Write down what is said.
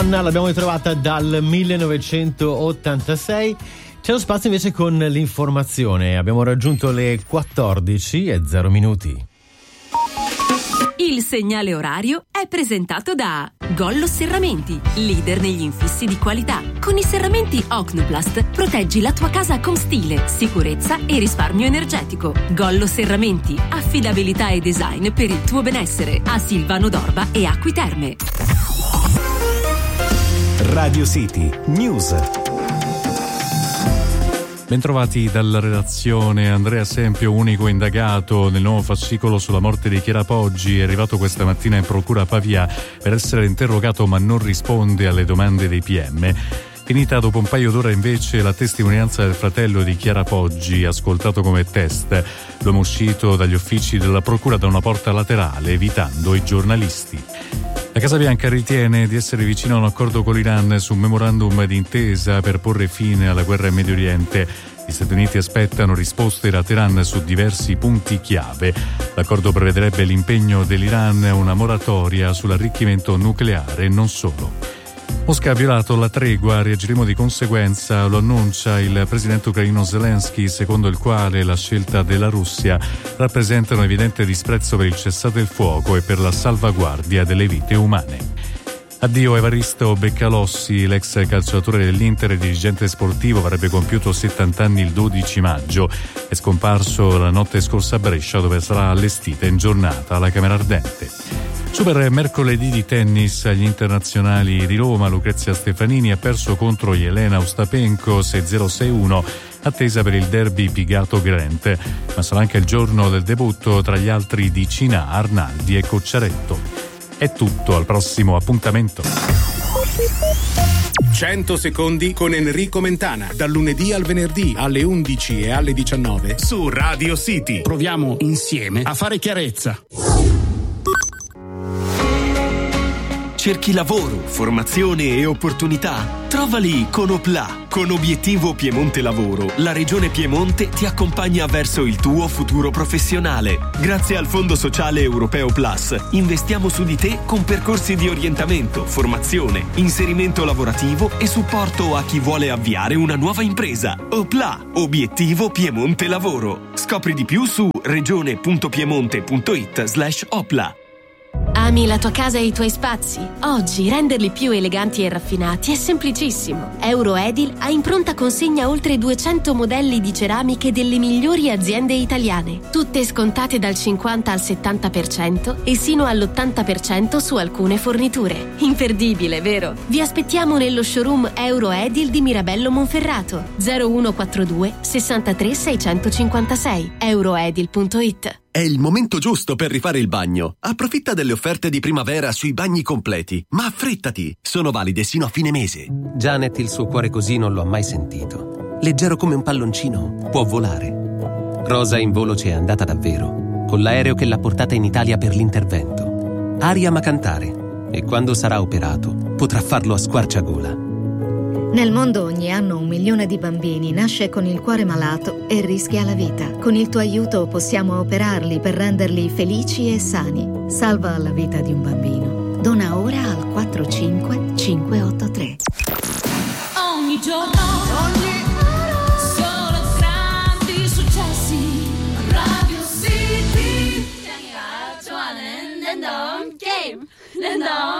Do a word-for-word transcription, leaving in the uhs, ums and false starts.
L'abbiamo ritrovata dal millenovecentottantasei. C'è lo spazio invece con l'informazione. Abbiamo raggiunto le quattordici e zero minuti. Il segnale orario è presentato da Gollo Serramenti, leader negli infissi di qualità. Con i serramenti Ocnoplast proteggi la tua casa con stile, sicurezza e risparmio energetico. Gollo Serramenti, affidabilità e design per il tuo benessere. A Silvano d'Orba e Acqui Terme. Radio City News. Bentrovati dalla redazione. Andrea Sempio, unico indagato nel nuovo fascicolo sulla morte di Chiara Poggi, è arrivato questa mattina in procura a Pavia per essere interrogato, ma non risponde alle domande dei P M. Finita dopo un paio d'ore invece la testimonianza del fratello di Chiara Poggi, ascoltato come test. L'uomo uscito dagli uffici della procura da una porta laterale, evitando i giornalisti. La Casa Bianca ritiene di essere vicino a un accordo con l'Iran su un memorandum d'intesa per porre fine alla guerra in Medio Oriente. Gli Stati Uniti aspettano risposte da Teheran su diversi punti chiave. L'accordo prevederebbe l'impegno dell'Iran a una moratoria sull'arricchimento nucleare e non solo. Mosca ha violato la tregua, reagiremo di conseguenza, lo annuncia il presidente ucraino Zelensky, secondo il quale la scelta della Russia rappresenta un evidente disprezzo per il cessate il fuoco e per la salvaguardia delle vite umane. Addio Evaristo Beccalossi, l'ex calciatore dell'Inter e dirigente sportivo, avrebbe compiuto settanta anni il dodici maggio. È scomparso la notte scorsa a Brescia, dove sarà allestita in giornata la Camera Ardente. Super mercoledì di tennis agli internazionali di Roma. Lucrezia Stefanini ha perso contro Jelena Ostapenko sei zero sei uno, attesa per il derby Pigato Grant, ma sarà anche il giorno del debutto tra gli altri di Cina, Arnaldi e Cocciaretto. È tutto, al prossimo appuntamento. cento secondi con Enrico Mentana, dal lunedì al venerdì alle undici e alle diciannove su Radio City. Proviamo insieme a fare chiarezza. Cerchi lavoro, formazione e opportunità? Trovali con Opla. Con Obiettivo Piemonte Lavoro, la Regione Piemonte ti accompagna verso il tuo futuro professionale. Grazie al Fondo Sociale Europeo Plus, investiamo su di te con percorsi di orientamento, formazione, inserimento lavorativo e supporto a chi vuole avviare una nuova impresa. Opla, Obiettivo Piemonte Lavoro. Scopri di più su regione.piemonte.it slash Opla. Ami la tua casa e i tuoi spazi? Oggi renderli più eleganti e raffinati è semplicissimo. Euroedil ha in pronta consegna oltre duecento modelli di ceramiche delle migliori aziende italiane, tutte scontate dal cinquanta al settanta per cento e sino all'ottanta per cento su alcune forniture. Imperdibile, vero? Vi aspettiamo nello showroom Euroedil di Mirabello Monferrato, zero uno quattro due sessantatré seicentocinquantasei, euroedil punto it. È il momento giusto per rifare il bagno. Approfitta delle offerte di primavera sui bagni completi, ma affrettati, sono valide sino a fine mese. Janet il suo cuore così non lo ha mai sentito. Leggero come un palloncino, può volare. Rosa in volo ci è andata davvero, con l'aereo che l'ha portata in Italia per l'intervento. Aria ama cantare, e quando sarà operato potrà farlo a squarciagola. Nel mondo ogni anno un milione di bambini nasce con il cuore malato e rischia la vita. Con il tuo aiuto possiamo operarli per renderli felici e sani. Salva la vita di un bambino. Dona ora al quattro cinque cinque otto tre. Ogni giorno, ogni ora, solo grandi successi. Radio City. Game.